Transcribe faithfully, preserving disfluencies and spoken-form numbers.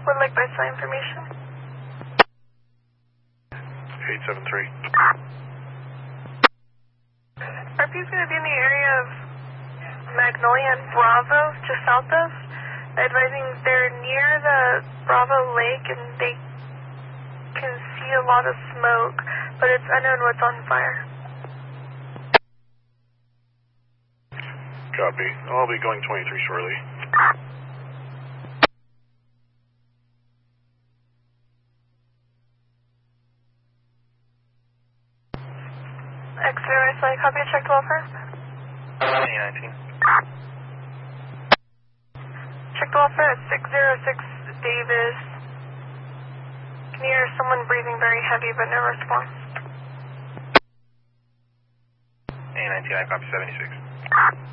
Would like bicycle information. eight seven three. R P is going to be in the area of Magnolia and Bravo, just south of. Advising they're near the Bravo Lake and they can see a lot of smoke, but it's unknown what's on fire. Copy. I'll be going twenty-three shortly. X-ray, so I copy a check twelve first. twenty nineteen. Check twelve first, six zero six Davis. Can you hear someone breathing very heavy but no response? A nineteen, I copy seventy-six.